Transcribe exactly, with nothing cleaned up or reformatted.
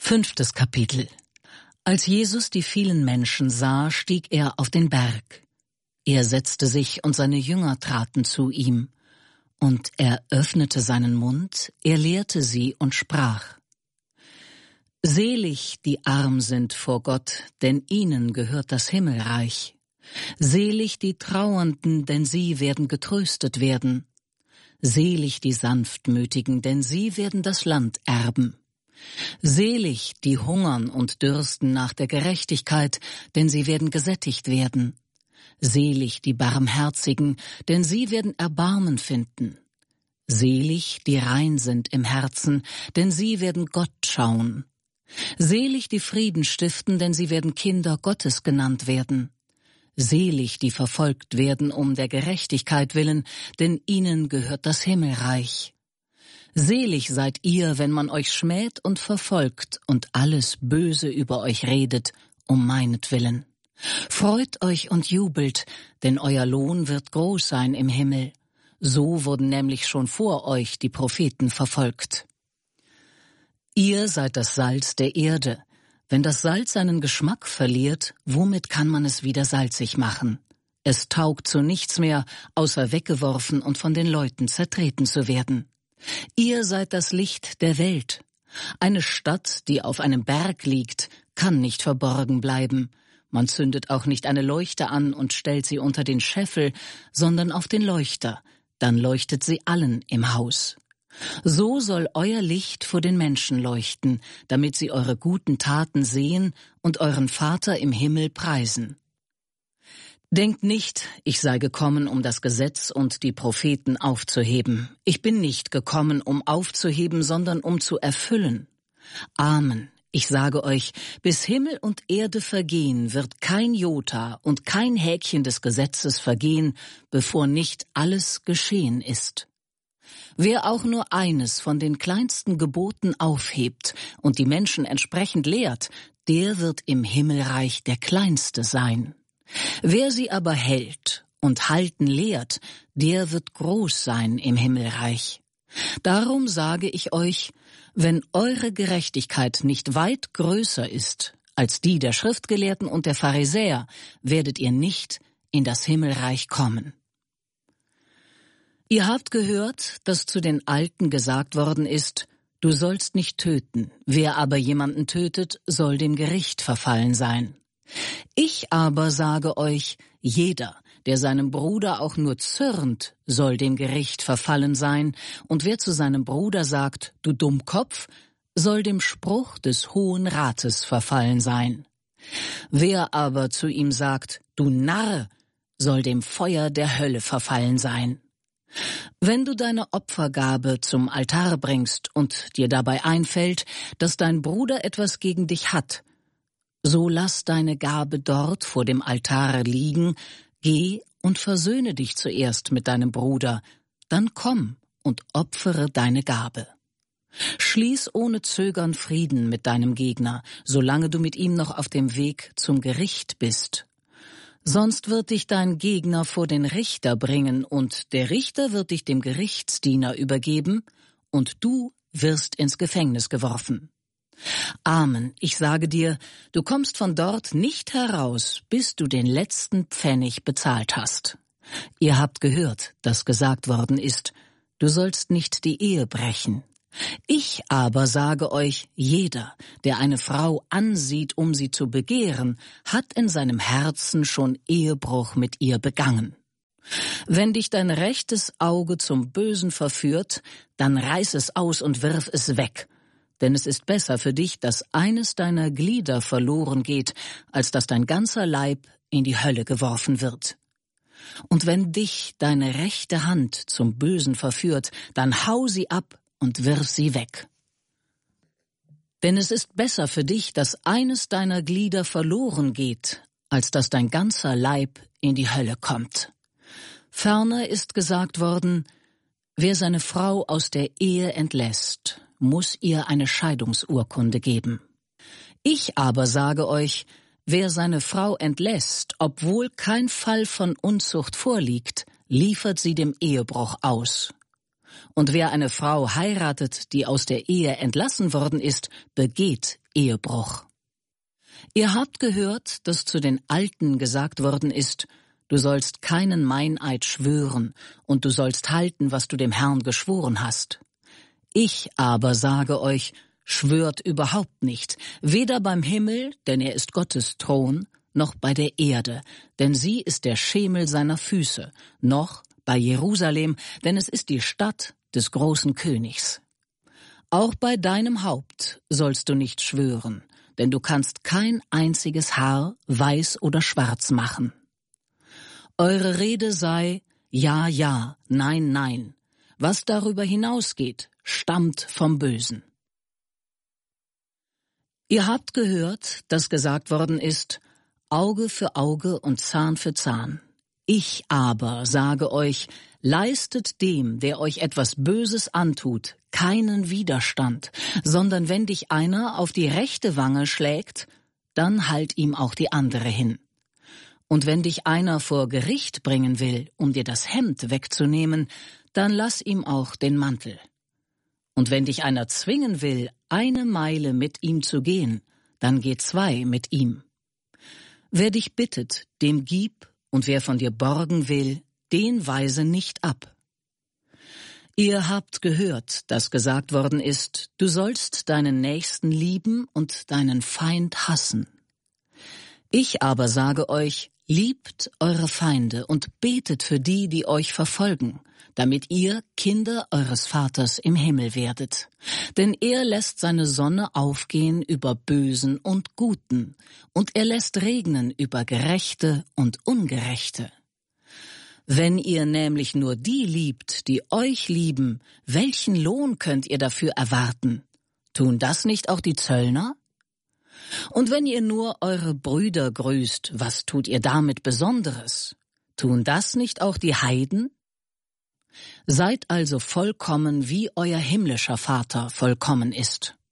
Fünftes Kapitel. Als Jesus die vielen Menschen sah, stieg er auf den Berg. Er setzte sich und seine Jünger traten zu ihm. Und er öffnete seinen Mund, er lehrte sie und sprach: Selig, die arm sind vor Gott, denn ihnen gehört das Himmelreich. Selig die Trauernden, denn sie werden getröstet werden. Selig die Sanftmütigen, denn sie werden das Land erben. Selig die hungern und dürsten nach der Gerechtigkeit, denn sie werden gesättigt werden. Selig die Barmherzigen, denn sie werden Erbarmen finden. Selig die rein sind im Herzen, denn sie werden Gott schauen. Selig die Frieden stiften, denn sie werden Kinder Gottes genannt werden. Selig die verfolgt werden um der Gerechtigkeit willen, denn ihnen gehört das Himmelreich. Selig seid ihr, wenn man euch schmäht und verfolgt und alles Böse über euch redet, um meinetwillen. Freut euch und jubelt, denn euer Lohn wird groß sein im Himmel. So wurden nämlich schon vor euch die Propheten verfolgt. Ihr seid das Salz der Erde. Wenn das Salz seinen Geschmack verliert, womit kann man es wieder salzig machen? Es taugt zu nichts mehr, außer weggeworfen und von den Leuten zertreten zu werden. Ihr seid das Licht der Welt. Eine Stadt, die auf einem Berg liegt, kann nicht verborgen bleiben. Man zündet auch nicht eine Leuchte an und stellt sie unter den Scheffel, sondern auf den Leuchter. Dann leuchtet sie allen im Haus. So soll euer Licht vor den Menschen leuchten, damit sie eure guten Taten sehen und euren Vater im Himmel preisen. Denkt nicht, ich sei gekommen, um das Gesetz und die Propheten aufzuheben. Ich bin nicht gekommen, um aufzuheben, sondern um zu erfüllen. Amen. Ich sage euch, bis Himmel und Erde vergehen, wird kein Jota und kein Häkchen des Gesetzes vergehen, bevor nicht alles geschehen ist. Wer auch nur eines von den kleinsten Geboten aufhebt und die Menschen entsprechend lehrt, der wird im Himmelreich der Kleinste sein. Wer sie aber hält und halten lehrt, der wird groß sein im Himmelreich. Darum sage ich euch, wenn eure Gerechtigkeit nicht weit größer ist als die der Schriftgelehrten und der Pharisäer, werdet ihr nicht in das Himmelreich kommen. Ihr habt gehört, dass zu den Alten gesagt worden ist, du sollst nicht töten, wer aber jemanden tötet, soll dem Gericht verfallen sein. Ich aber sage euch, jeder, der seinem Bruder auch nur zürnt, soll dem Gericht verfallen sein, und wer zu seinem Bruder sagt, du Dummkopf, soll dem Spruch des Hohen Rates verfallen sein. Wer aber zu ihm sagt, du Narr, soll dem Feuer der Hölle verfallen sein. Wenn du deine Opfergabe zum Altar bringst und dir dabei einfällt, dass dein Bruder etwas gegen dich hat, so lass deine Gabe dort vor dem Altar liegen, geh und versöhne dich zuerst mit deinem Bruder, dann komm und opfere deine Gabe. Schließ ohne Zögern Frieden mit deinem Gegner, solange du mit ihm noch auf dem Weg zum Gericht bist. Sonst wird dich dein Gegner vor den Richter bringen, und der Richter wird dich dem Gerichtsdiener übergeben, und du wirst ins Gefängnis geworfen. Amen, ich sage dir, du kommst von dort nicht heraus, bis du den letzten Pfennig bezahlt hast. Ihr habt gehört, dass gesagt worden ist, du sollst nicht die Ehe brechen. Ich aber sage euch, jeder, der eine Frau ansieht, um sie zu begehren, hat in seinem Herzen schon Ehebruch mit ihr begangen. Wenn dich dein rechtes Auge zum Bösen verführt, dann reiß es aus und wirf es weg. Denn es ist besser für dich, dass eines deiner Glieder verloren geht, als dass dein ganzer Leib in die Hölle geworfen wird. Und wenn dich deine rechte Hand zum Bösen verführt, dann hau sie ab und wirf sie weg. Denn es ist besser für dich, dass eines deiner Glieder verloren geht, als dass dein ganzer Leib in die Hölle kommt. Ferner ist gesagt worden, wer seine Frau aus der Ehe entlässt, muss ihr eine Scheidungsurkunde geben. Ich aber sage euch, wer seine Frau entlässt, obwohl kein Fall von Unzucht vorliegt, liefert sie dem Ehebruch aus. Und wer eine Frau heiratet, die aus der Ehe entlassen worden ist, begeht Ehebruch. Ihr habt gehört, dass zu den Alten gesagt worden ist, du sollst keinen Meineid schwören, und du sollst halten, was du dem Herrn geschworen hast. Ich aber sage euch, schwört überhaupt nicht, weder beim Himmel, denn er ist Gottes Thron, noch bei der Erde, denn sie ist der Schemel seiner Füße, noch bei Jerusalem, denn es ist die Stadt des großen Königs. Auch bei deinem Haupt sollst du nicht schwören, denn du kannst kein einziges Haar weiß oder schwarz machen. Eure Rede sei ja, ja, nein, nein. Was darüber hinausgeht, stammt vom Bösen. Ihr habt gehört, dass gesagt worden ist, Auge für Auge und Zahn für Zahn. Ich aber sage euch, leistet dem, der euch etwas Böses antut, keinen Widerstand, sondern wenn dich einer auf die rechte Wange schlägt, dann halt ihm auch die andere hin. Und wenn dich einer vor Gericht bringen will, um dir das Hemd wegzunehmen, dann lass ihm auch den Mantel. Und wenn dich einer zwingen will, eine Meile mit ihm zu gehen, dann geh zwei mit ihm. Wer dich bittet, dem gib, und wer von dir borgen will, den weise nicht ab. Ihr habt gehört, dass gesagt worden ist, du sollst deinen Nächsten lieben und deinen Feind hassen. Ich aber sage euch, liebt eure Feinde und betet für die, die euch verfolgen, damit ihr Kinder eures Vaters im Himmel werdet. Denn er lässt seine Sonne aufgehen über Bösen und Guten, und er lässt regnen über Gerechte und Ungerechte. Wenn ihr nämlich nur die liebt, die euch lieben, welchen Lohn könnt ihr dafür erwarten? Tun das nicht auch die Zöllner? Und wenn ihr nur eure Brüder grüßt, was tut ihr damit Besonderes? Tun das nicht auch die Heiden? Seid also vollkommen, wie euer himmlischer Vater vollkommen ist.